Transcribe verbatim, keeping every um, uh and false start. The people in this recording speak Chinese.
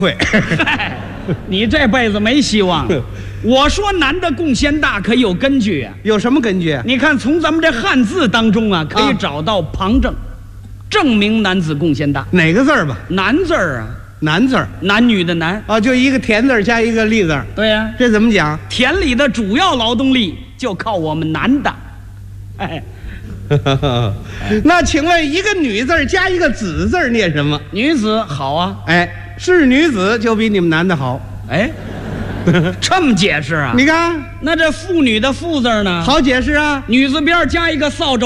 会。 嗨，你这辈子没希望了。我说男的贡献大可有根据啊。 有什么根据？ 你看，从咱们这汉字当中啊，可以找到旁证，证明男子贡献大。 哪个字儿吧？ 男字儿啊， 男字儿， 男女的男啊，就一个田字加一个立字。 对呀、啊， 这怎么讲？ 田里的主要劳动力就靠我们男的。哎， 那请问一个女字加一个子字念什么？ 女子好啊。 哎，是女子就比你们男的好。 哎，这么解释啊？ 你看， 那这妇女的妇字呢？ 好解释啊。 女字边加一个扫帚。